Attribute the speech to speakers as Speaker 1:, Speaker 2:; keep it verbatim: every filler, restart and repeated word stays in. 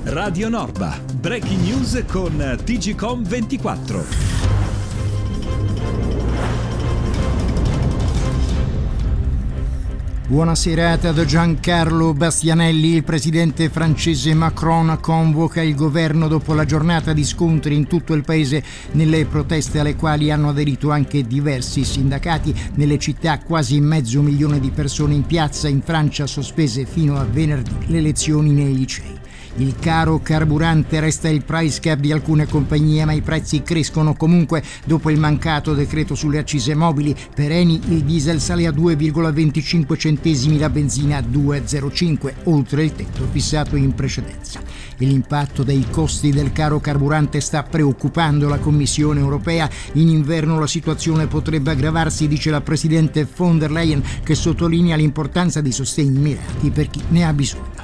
Speaker 1: Radio Norba. Breaking news con T G Com ventiquattro.
Speaker 2: Buona serata da Giancarlo Bastianelli. Il presidente francese Macron convoca il governo dopo la giornata di scontri in tutto il paese nelle proteste alle quali hanno aderito anche diversi sindacati. Nelle città quasi mezzo milione di persone in piazza. In Francia sospese fino a venerdì le lezioni nei licei. Il caro carburante resta il price cap di alcune compagnie, ma i prezzi crescono comunque dopo il mancato decreto sulle accise mobili. Per Eni il diesel sale a due virgola venticinque centesimi, la benzina a due virgola zero cinque, oltre il tetto fissato in precedenza. E l'impatto dei costi del caro carburante sta preoccupando la Commissione europea. In inverno la situazione potrebbe aggravarsi, dice la presidente von der Leyen, che sottolinea l'importanza di sostegni mirati per chi ne ha bisogno.